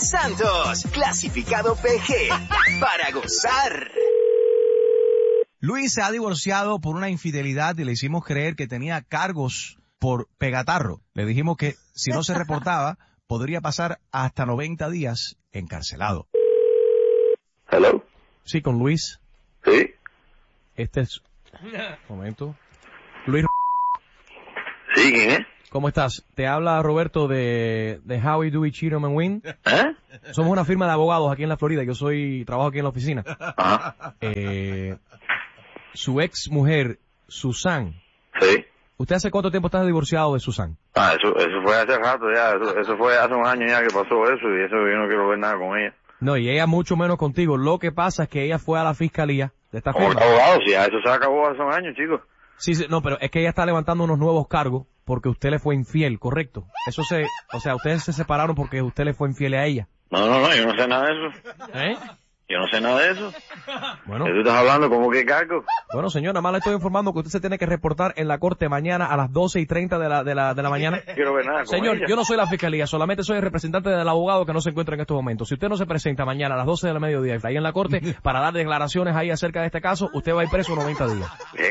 Santos, clasificado PG, para gozar. Luis se ha divorciado por una infidelidad y le hicimos creer que tenía cargos por pegatarro. Le dijimos que si no se reportaba, podría pasar hasta 90 días encarcelado. Hello. Sí, con Luis. Sí. Este es... Momento. Luis. Sí, ¿quién es? ¿Cómo estás? Te habla Roberto de Howie, Dewey, Cheatham and Wynn. ¿Eh? Somos una firma de abogados aquí en la Florida. Yo trabajo aquí en la oficina. Ajá. Su ex mujer, Susan. Sí. ¿Usted hace cuánto tiempo está divorciado de Susan? Eso fue hace rato ya, eso fue hace un año ya que pasó eso y eso yo no quiero ver nada con ella. No, y ella mucho menos contigo. Lo que pasa es que ella fue a la fiscalía de esta Como firma. abogado, sí, eso se acabó hace un año, chicos. Sí, no, pero es que ella está levantando unos nuevos cargos porque usted le fue infiel, ¿correcto? O sea, ustedes se separaron porque usted le fue infiel a ella. No, yo no sé nada de eso. ¿Eh? Yo no sé nada de eso. Bueno. ¿De tú estás hablando? ¿Cómo que cargo? Bueno, señor, nada más le estoy informando que usted se tiene que reportar en la corte mañana a las 12:30 de la mañana. No quiero ver nada con Señor, ella. yo no soy la fiscalía, solamente soy el representante del abogado que no se encuentra en estos momentos. Si usted no se presenta mañana a las 12 del mediodía y está ahí en la corte para dar declaraciones ahí acerca de este caso, usted va a ir preso 90 días.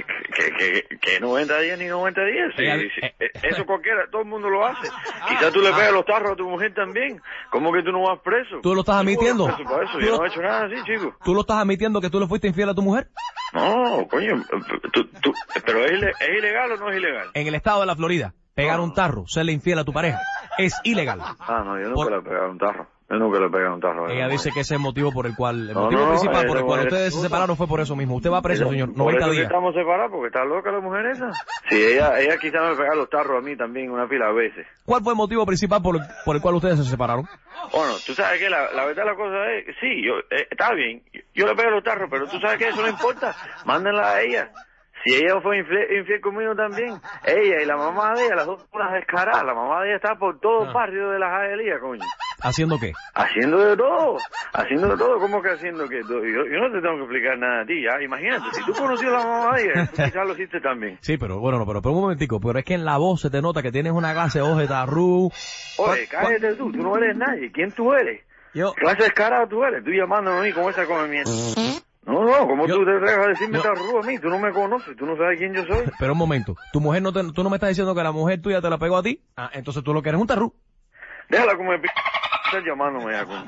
¿Qué 90 días ni 90 días? Sí, eso cualquiera, todo el mundo lo hace. Quizás tú le pegas los tarros a tu mujer también. ¿Cómo que tú no vas preso? ¿Tú lo estás admitiendo? Para eso, yo no he hecho nada así, chico. ¿Tú lo estás admitiendo que tú le fuiste infiel a tu mujer? No, coño, pero ¿es ilegal o no es ilegal? En el estado de la Florida, pegar un tarro, serle infiel a tu pareja, es ilegal. No, yo nunca le he pegado un tarro. Yo nunca le he pegado un tarro. Ella dice que ese es el motivo por el cual, el motivo principal por el cual ustedes se separaron fue por eso mismo. Usted va preso, señor, 90 días. Estamos separados porque está loca la mujer esa. Sí, ella quizás me pega los tarros a mí también una pila de veces. ¿Cuál fue el motivo principal por el cual ustedes se separaron? Bueno, tú sabes que la verdad la cosa es, sí, está bien, yo le pego los tarros, pero tú sabes que eso no importa, mándenla a ella. Si ella fue infiel conmigo también, ella y la mamá de ella, las dos unas descaradas, la mamá de ella está por todo el barrio de la Jaelía, coño. ¿Haciendo qué? Haciendo de todo, ¿cómo que haciendo qué? Yo no te tengo que explicar nada a ti, ya, imagínate, si tú conocías a la mamá de ella, tú quizás lo hiciste también. Sí, pero bueno, pero un momentico, pero es que en la voz se te nota que tienes una clase de oje tarru. Oye, cállate tú no eres nadie, ¿quién tú eres? Yo. ¿Clase descarada tú eres? Tú llamándome a mí con esa come mierda. No, ¿cómo tú te dejas de decirme tarru a mí? Tú no me conoces, tú no sabes quién yo soy. Pero un momento, tu mujer tú no me estás diciendo que la mujer tuya te la pegó a ti. Entonces tú lo que eres un tarru. Déjala como estás llamándome ya con.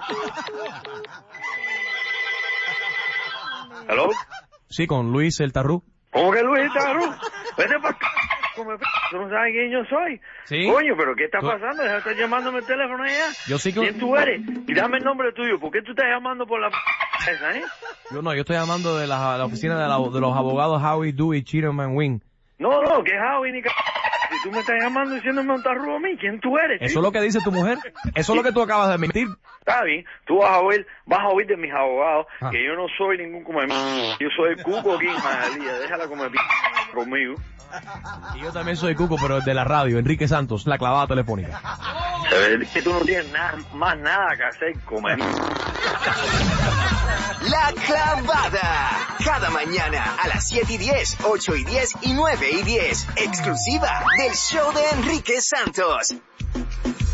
¿Hello? Sí, con Luis el tarru. ¿Cómo que Luis el tarru? Vete para acá. Tú no sabes quién yo soy. ¿Sí? Coño, pero ¿qué está pasando? Deja de estar llamándome el teléfono allá. Yo sí que... ¿Quién tú eres? Y dame el nombre tuyo. ¿Por qué tú estás llamando por la esa, Yo estoy llamando de la oficina de los abogados Howie, Dewey, Cheatham and Wynn. No, que Howie ni si tú me estás llamando diciéndome un tarro a mí, ¿quién tú eres? ¿Eso es lo que dice tu mujer? ¿Eso es lo que tú acabas de admitir? Está bien, tú vas a oír de mis abogados que yo no soy ningún yo soy el cuco aquí en Majalía, déjala comer conmigo. Y yo también soy cuco, pero de la radio, Enrique Santos, la clavada telefónica. Se ve que tú no tienes más nada que hacer, comer. La Clavada. Cada mañana a las 7:10, 8:10 y 9:10. Exclusiva del show de Enrique Santos.